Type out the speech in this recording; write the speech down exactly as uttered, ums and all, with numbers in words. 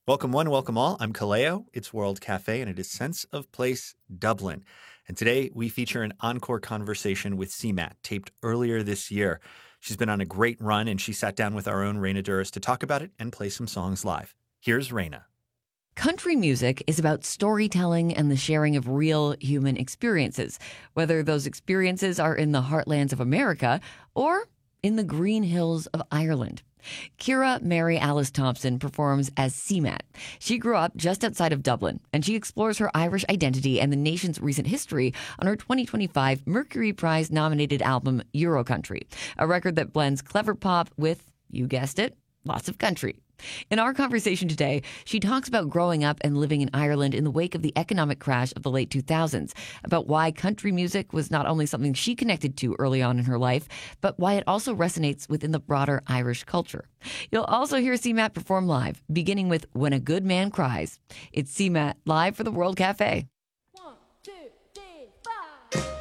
Welcome one, welcome all. I'm Kaleo. It's World Cafe, and it is Sense of Place Dublin. And today we feature an encore conversation with C MAT, taped earlier this year. She's been on a great run, and she sat down with our own Raina Duras to talk about it and play some songs live. Here's Raina. Country music is about storytelling and the sharing of real human experiences, whether those experiences are in the heartlands of America or in the green hills of Ireland. Ciara Mary Alice Thompson performs as C MAT. She grew up just outside of Dublin, and she explores her Irish identity and the nation's recent history on her twenty twenty-five Mercury Prize-nominated album Eurocountry, a record that blends clever pop with, you guessed it, lots of country. In our conversation today, she talks about growing up and living in Ireland in the wake of the economic crash of the late two thousands, about why country music was not only something she connected to early on in her life, but why it also resonates within the broader Irish culture. You'll also hear C MAT perform live, beginning with When a Good Man Cries. It's C MAT live for the World Cafe.